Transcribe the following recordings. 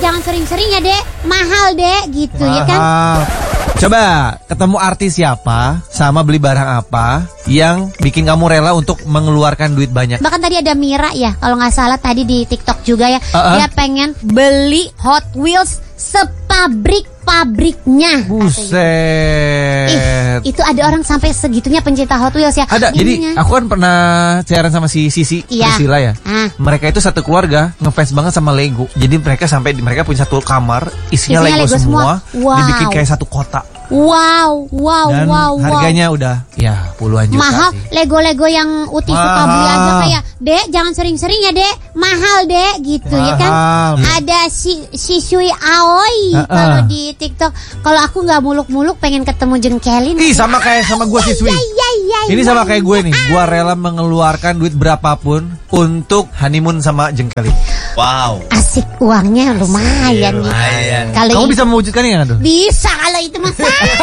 jangan sering-sering ya dek, mahal dek gitu mahal. Ya kan. Coba ketemu artis siapa sama beli barang apa yang bikin kamu rela untuk mengeluarkan duit banyak? Bahkan tadi ada Mira ya, kalau nggak salah tadi di TikTok juga ya. Dia pengen beli Hot Wheels sepabrik-pabriknya. Buset. Itu ada orang sampai segitunya pencinta Hot Wheels ya. Ada. Jadi aku kan pernah siaran sama si Sisi Priscilla ya. Mereka itu satu keluarga ngefans banget sama Lego. Jadi mereka punya satu kamar isinya Lego semua. Wow. Dibikin kayak satu kota. Wow. Dan harganya udah ya puluhan juta mahal sih. Lego yang Uti suka beli aja kayak, dek jangan sering-sering ya dek, mahal dek gitu ya kan. Ada si Shui Aoi kalau di TikTok. Kalau aku nggak muluk-muluk pengen ketemu Jengkelin. Ih sama gue si Shui. Ini sama kayak gue nih. Gue rela mengeluarkan duit berapapun untuk honeymoon sama Jengkelin. Wow. Asik, uangnya lumayan nih. Kamu bisa mewujudkannya nggak tuh? Bisa kalau itu mas.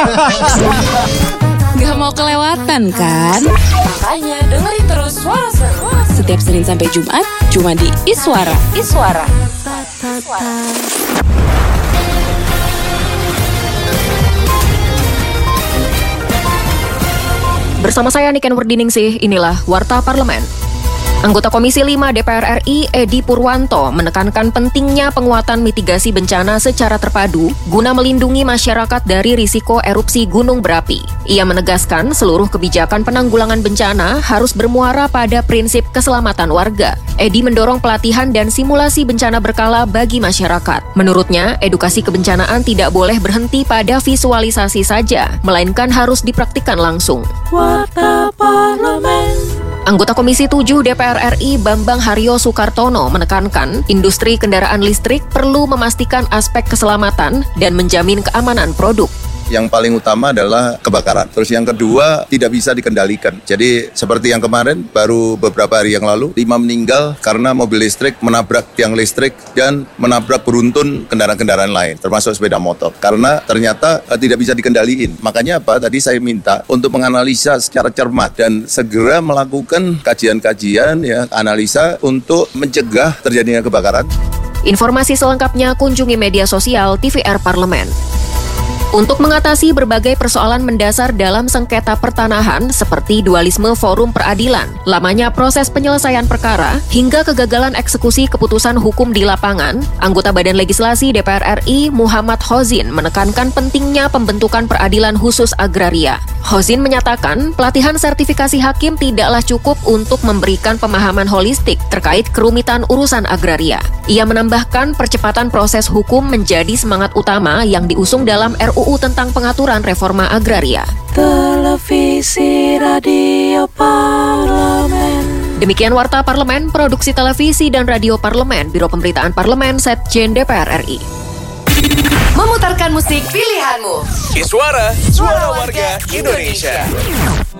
Gak mau kelewatan kan? Makanya dengerin terus Suara Seru setiap Senin sampai Jumat cuma di Iswara. Bersama saya Niken Werdiningsih, inilah Warta Parlemen. Anggota Komisi 5 DPR RI Edi Purwanto menekankan pentingnya penguatan mitigasi bencana secara terpadu guna melindungi masyarakat dari risiko erupsi gunung berapi. Ia menegaskan seluruh kebijakan penanggulangan bencana harus bermuara pada prinsip keselamatan warga. Edi mendorong pelatihan dan simulasi bencana berkala bagi masyarakat. Menurutnya, edukasi kebencanaan tidak boleh berhenti pada visualisasi saja, melainkan harus dipraktikkan langsung. Warta Parlemen. Anggota Komisi 7 DPR RI Bambang Haryo Soekartono menekankan industri kendaraan listrik perlu memastikan aspek keselamatan dan menjamin keamanan produk. Yang paling utama adalah kebakaran. Terus yang kedua, tidak bisa dikendalikan. Jadi seperti yang kemarin, baru beberapa hari yang lalu, 5 meninggal karena mobil listrik menabrak tiang listrik dan menabrak beruntun kendaraan-kendaraan lain, termasuk sepeda motor. Karena ternyata tidak bisa dikendaliin. Makanya apa? Tadi saya minta untuk menganalisa secara cermat dan segera melakukan kajian-kajian, analisa untuk mencegah terjadinya kebakaran. Informasi selengkapnya kunjungi media sosial TVR Parlemen. Untuk mengatasi berbagai persoalan mendasar dalam sengketa pertanahan seperti dualisme forum peradilan, lamanya proses penyelesaian perkara, hingga kegagalan eksekusi keputusan hukum di lapangan, anggota Badan Legislasi DPR RI Muhammad Hozin menekankan pentingnya pembentukan peradilan khusus agraria. Hozin menyatakan pelatihan sertifikasi hakim tidaklah cukup untuk memberikan pemahaman holistik terkait kerumitan urusan agraria. Ia menambahkan percepatan proses hukum menjadi semangat utama yang diusung dalam RUU tentang pengaturan reforma agraria. Televisi Radio Parlemen. Demikian Warta Parlemen, Produksi Televisi dan Radio Parlemen, Biro Pemberitaan Parlemen, Setjen DPR RI. Memutarkan musik pilihanmu. Iswara, suara warga Indonesia.